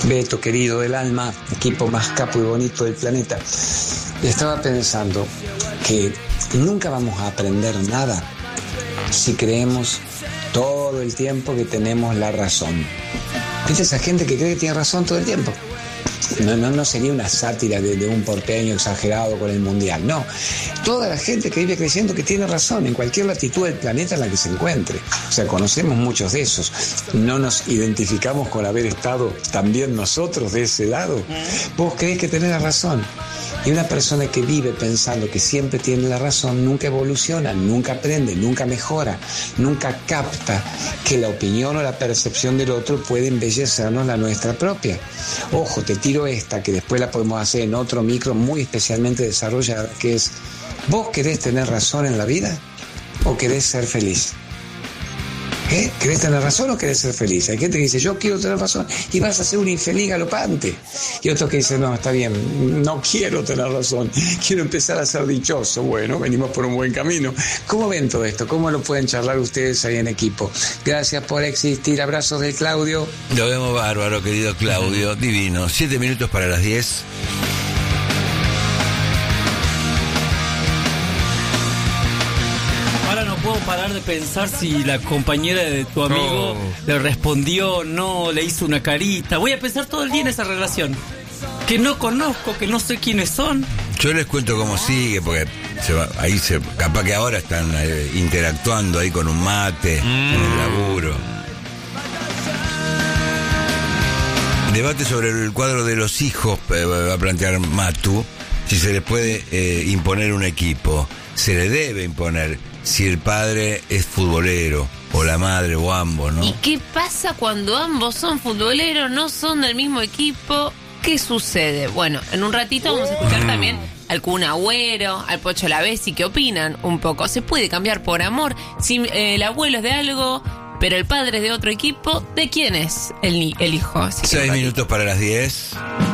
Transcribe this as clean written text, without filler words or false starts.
Beto, querido del alma, equipo más capo y bonito del planeta. Estaba pensando que nunca vamos a aprender nada si creemos todo el tiempo que tenemos la razón. ¿Viste esa gente que cree que tiene razón todo el tiempo? No sería una sátira de un porteño exagerado con el mundial, no. Toda la gente que vive creyendo que tiene razón en cualquier latitud del planeta en la que se encuentre. O sea, conocemos muchos de esos. No nos identificamos con haber estado también nosotros de ese lado. Vos creés que tenés la razón. Y una persona que vive pensando que siempre tiene la razón nunca evoluciona, nunca aprende, nunca mejora, nunca capta que la opinión o la percepción del otro puede embellecernos la nuestra propia. Ojo, te tiro esta, que después la podemos hacer en otro micro muy especialmente desarrollada, que es: ¿vos querés tener razón en la vida o querés ser feliz? ¿Querés tener razón o querés ser feliz? Hay gente que dice, yo quiero tener razón, y vas a ser un infeliz galopante. Y otros que dicen, no, está bien, no quiero tener razón, quiero empezar a ser dichoso. Bueno, venimos por un buen camino. ¿Cómo ven todo esto? ¿Cómo lo pueden charlar ustedes ahí en equipo? Gracias por existir. Abrazos de Claudio. Lo vemos bárbaro, querido Claudio. Divino. 7 minutos para las 10. No puedo parar de pensar si la compañera de tu amigo le respondió, no, le hizo una carita. Voy a pensar todo el día en esa relación que no conozco, que no sé quiénes son. Yo les cuento cómo sigue, porque capaz que ahora están interactuando ahí con un mate en el laburo. Debate sobre el cuadro de los hijos, va a plantear Matu, si se les puede imponer un equipo. Se le debe imponer si el padre es futbolero o la madre o ambos, ¿no? ¿Y qué pasa cuando ambos son futboleros, no son del mismo equipo? ¿Qué sucede? Bueno, en un ratito vamos a escuchar también al Kun Agüero, al Pocho Lavezzi, ¿qué opinan un poco? ¿Se puede cambiar por amor? Si el abuelo es de algo, pero el padre es de otro equipo, ¿de quién es el hijo? 6 minutos para las 10.